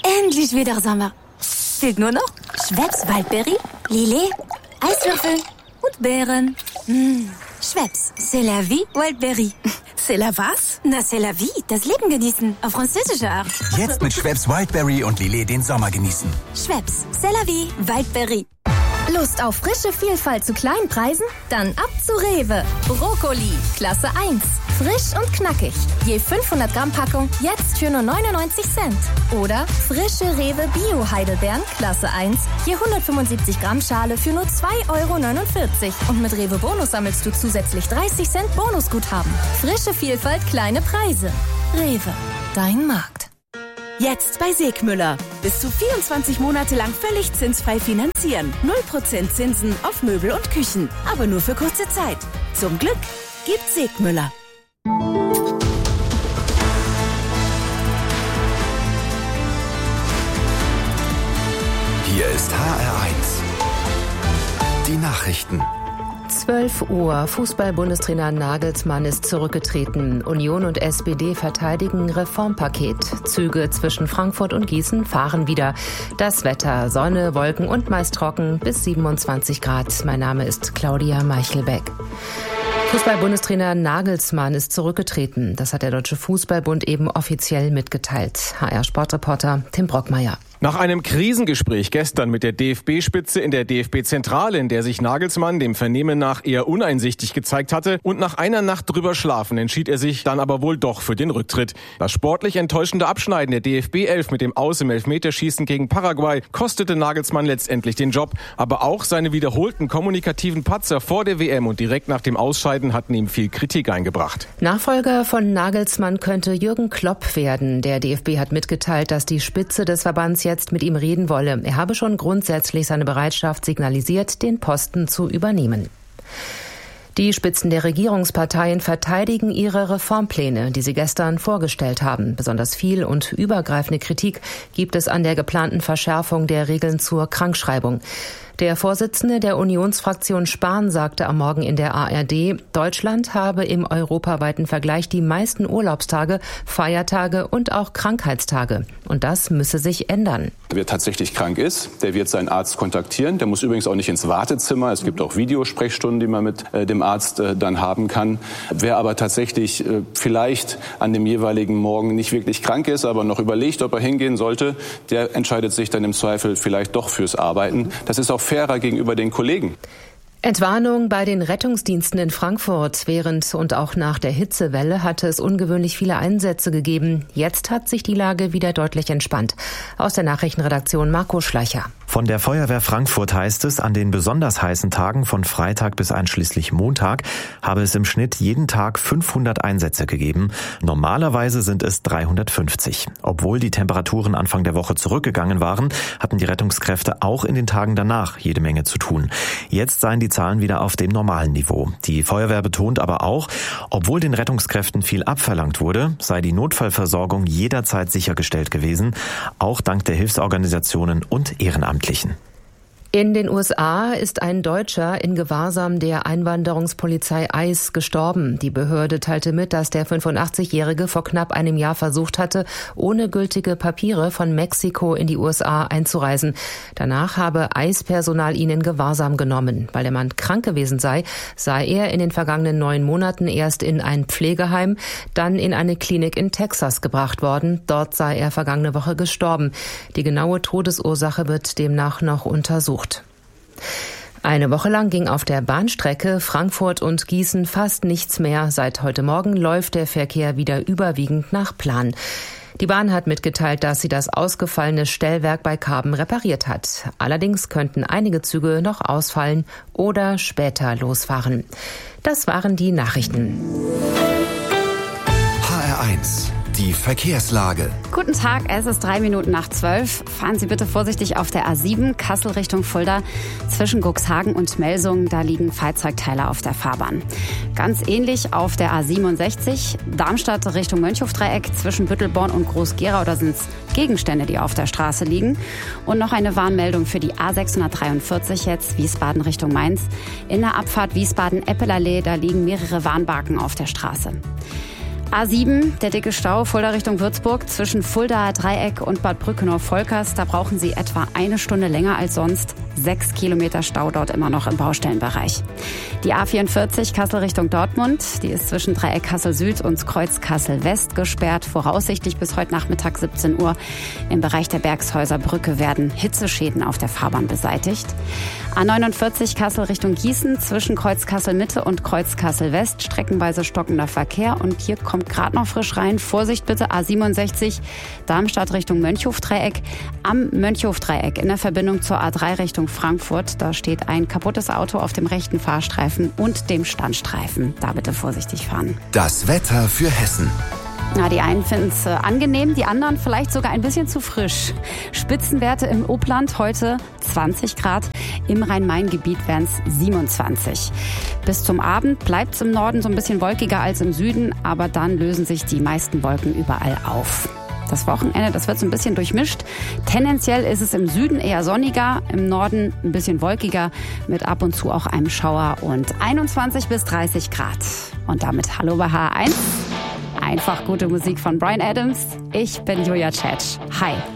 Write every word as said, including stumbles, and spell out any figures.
Endlich wieder Sommer. Fehlt nur noch Schweppes Waldberry, Lillet, Eiswürfel und Beeren. Mmh. Schweppes, c'est la vie, Waldberry. C'est la was? Na, c'est la vie, das Leben genießen, auf französische Art. Jetzt mit Schweppes Wildberry und Lillet den Sommer genießen. Schweppes, c'est la vie, Waldberry. Lust auf frische Vielfalt zu kleinen Preisen? Dann ab zu Rewe. Brokkoli, Klasse eins. Frisch und knackig. Je fünfhundert Gramm Packung, jetzt für nur neunundneunzig Cent. Oder frische Rewe Bio-Heidelbeeren, Klasse eins. Je hundertfünfundsiebzig Gramm Schale für nur zwei Euro neunundvierzig. Und mit Rewe Bonus sammelst du zusätzlich dreißig Cent Bonusguthaben. Frische Vielfalt, kleine Preise. Rewe, dein Markt. Jetzt bei Segmüller. Bis zu vierundzwanzig Monate lang völlig zinsfrei finanzieren. null Prozent Zinsen auf Möbel und Küchen. Aber nur für kurze Zeit. Zum Glück gibt Segmüller. Hier ist H R eins. Die Nachrichten. zwölf Uhr. Fußball-Bundestrainer Nagelsmann ist zurückgetreten. Union und S P D verteidigen Reformpaket. Züge zwischen Frankfurt und Gießen fahren wieder. Das Wetter: Sonne, Wolken und meist trocken bis siebenundzwanzig Grad. Mein Name ist Claudia Meichelbeck. Fußball-Bundestrainer Nagelsmann ist zurückgetreten. Das hat der Deutsche Fußballbund eben offiziell mitgeteilt. H R-Sportreporter Tim Brockmeier. Nach einem Krisengespräch gestern mit der D F B-Spitze in der D F B-Zentrale, in der sich Nagelsmann dem Vernehmen nach eher uneinsichtig gezeigt hatte, und nach einer Nacht drüber schlafen, entschied er sich dann aber wohl doch für den Rücktritt. Das sportlich enttäuschende Abschneiden der D F B elf mit dem Aus im Elfmeterschießen gegen Paraguay kostete Nagelsmann letztendlich den Job. Aber auch seine wiederholten kommunikativen Patzer vor der W M und direkt nach dem Ausscheiden hatten ihm viel Kritik eingebracht. Nachfolger von Nagelsmann könnte Jürgen Klopp werden. Der D F B hat mitgeteilt, dass die Spitze des Verbands jetzt mit ihm reden wolle. Er habe schon grundsätzlich seine Bereitschaft signalisiert, den Posten zu übernehmen. Die Spitzen der Regierungsparteien verteidigen ihre Reformpläne, die sie gestern vorgestellt haben. Besonders viel und übergreifende Kritik gibt es an der geplanten Verschärfung der Regeln zur Krankschreibung. Der Vorsitzende der Unionsfraktion Spahn sagte am Morgen in der A R D, Deutschland habe im europaweiten Vergleich die meisten Urlaubstage, Feiertage und auch Krankheitstage. Und das müsse sich ändern. Wer tatsächlich krank ist, der wird seinen Arzt kontaktieren. Der muss übrigens auch nicht ins Wartezimmer. Es gibt auch Videosprechstunden, die man mit äh, dem Arzt äh, dann haben kann. Wer aber tatsächlich äh, vielleicht an dem jeweiligen Morgen nicht wirklich krank ist, aber noch überlegt, ob er hingehen sollte, der entscheidet sich dann im Zweifel vielleicht doch fürs Arbeiten. Das ist auch fairer gegenüber den Kollegen. Entwarnung bei den Rettungsdiensten in Frankfurt. Während und auch nach der Hitzewelle hatte es ungewöhnlich viele Einsätze gegeben. Jetzt hat sich die Lage wieder deutlich entspannt. Aus der Nachrichtenredaktion Marco Schleicher. Von der Feuerwehr Frankfurt heißt es, an den besonders heißen Tagen von Freitag bis einschließlich Montag habe es im Schnitt jeden Tag fünfhundert Einsätze gegeben. Normalerweise sind es dreihundertfünfzig. Obwohl die Temperaturen Anfang der Woche zurückgegangen waren, hatten die Rettungskräfte auch in den Tagen danach jede Menge zu tun. Jetzt seien die Zahlen wieder auf dem normalen Niveau. Die Feuerwehr betont aber auch, obwohl den Rettungskräften viel abverlangt wurde, sei die Notfallversorgung jederzeit sichergestellt gewesen, auch dank der Hilfsorganisationen und Ehrenamtlichen. In den U S A ist ein Deutscher in Gewahrsam der Einwanderungspolizei ICE gestorben. Die Behörde teilte mit, dass der fünfundachtzigjährige vor knapp einem Jahr versucht hatte, ohne gültige Papiere von Mexiko in die U S A einzureisen. Danach habe ICE-Personal ihn in Gewahrsam genommen. Weil der Mann krank gewesen sei, sei er in den vergangenen neun Monaten erst in ein Pflegeheim, dann in eine Klinik in Texas gebracht worden. Dort sei er vergangene Woche gestorben. Die genaue Todesursache wird demnach noch untersucht. Eine Woche lang ging auf der Bahnstrecke Frankfurt und Gießen fast nichts mehr. Seit heute Morgen läuft der Verkehr wieder überwiegend nach Plan. Die Bahn hat mitgeteilt, dass sie das ausgefallene Stellwerk bei Karben repariert hat. Allerdings könnten einige Züge noch ausfallen oder später losfahren. Das waren die Nachrichten. H R eins. Die Verkehrslage. Guten Tag, es ist drei Minuten nach zwölf. Fahren Sie bitte vorsichtig auf der A sieben, Kassel Richtung Fulda. Zwischen Cuxhagen und Melsungen, da liegen Fahrzeugteile auf der Fahrbahn. Ganz ähnlich auf der A siebenundsechzig, Darmstadt Richtung Mönchhofdreieck. Zwischen Büttelborn und Groß-Gerau, da sind es Gegenstände, die auf der Straße liegen. Und noch eine Warnmeldung für die A sechshundertdreiundvierzig jetzt, Wiesbaden Richtung Mainz. In der Abfahrt Wiesbaden-Eppelallee, da liegen mehrere Warnbarken auf der Straße. A sieben, der dicke Stau, Fulda Richtung Würzburg, zwischen Fuldaer Dreieck und Bad Brückenhof-Volkers. Da brauchen Sie etwa eine Stunde länger als sonst. Sechs Kilometer Stau dort immer noch im Baustellenbereich. Die A vierundvierzig, Kassel Richtung Dortmund, die ist zwischen Dreieck Kassel Süd und Kreuz Kassel West gesperrt. Voraussichtlich bis heute Nachmittag siebzehn Uhr. Im Bereich der Bergshäuser Brücke werden Hitzeschäden auf der Fahrbahn beseitigt. A neunundvierzig, Kassel Richtung Gießen, zwischen Kreuz Kassel Mitte und Kreuz Kassel West, streckenweise stockender Verkehr. Und hier kommt gerade noch frisch rein. Vorsicht bitte, A siebenundsechzig, Darmstadt Richtung Mönchhofdreieck. Am Mönchhofdreieck in der Verbindung zur A drei Richtung Frankfurt, da steht ein kaputtes Auto auf dem rechten Fahrstreifen und dem Standstreifen. Da bitte vorsichtig fahren. Das Wetter für Hessen. Na, die einen finden es äh, angenehm, die anderen vielleicht sogar ein bisschen zu frisch. Spitzenwerte im Upland heute zwanzig Grad, im Rhein-Main-Gebiet wären es siebenundzwanzig. Bis zum Abend bleibt es im Norden so ein bisschen wolkiger als im Süden, aber dann lösen sich die meisten Wolken überall auf. Das Wochenende, das wird so ein bisschen durchmischt. Tendenziell ist es im Süden eher sonniger, im Norden ein bisschen wolkiger, mit ab und zu auch einem Schauer und einundzwanzig bis dreißig Grad. Und damit hallo bei H eins. Einfach gute Musik von Bryan Adams. Ich bin Julia Tschetsch. Hi.